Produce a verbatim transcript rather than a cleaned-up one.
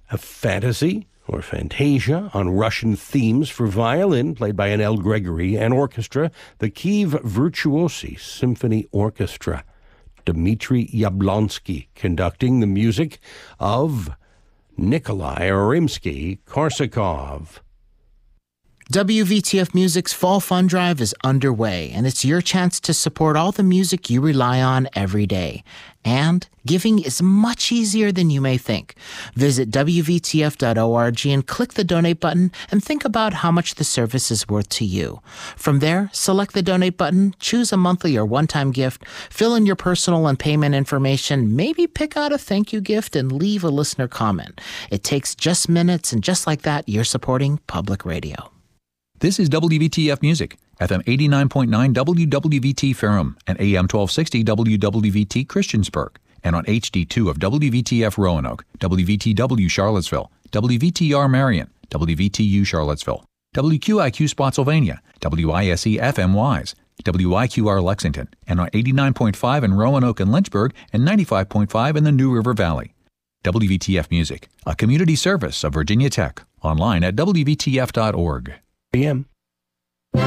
a fantasy or fantasia on Russian themes for violin, played by an L. Gregory, and orchestra, the Kiev Virtuosi Symphony Orchestra. Dmitry Yablonsky conducting the music of Nikolai Rimsky-Korsakov. W V T F Music's Fall Fund Drive is underway, and it's your chance to support all the music you rely on every day. And giving is much easier than you may think. Visit W V T F dot org and click the donate button and think about how much the service is worth to you. From there, select the donate button, choose a monthly or one-time gift, fill in your personal and payment information, maybe pick out a thank you gift, and leave a listener comment. It takes just minutes, and just like that, you're supporting public radio. This is W V T F Music, F M eighty-nine point nine W W V T Ferrum and A M twelve sixty W W V T Christiansburg, and on H D two of W V T F Roanoke, W V T W Charlottesville, W V T R Marion, W V T U Charlottesville, W Q I Q Spotsylvania, W I S E F M Wise, W I Q R Lexington, and on eighty-nine point five in Roanoke and Lynchburg, and ninety-five point five in the New River Valley. W V T F Music, a community service of Virginia Tech, online at W V T F dot org. P M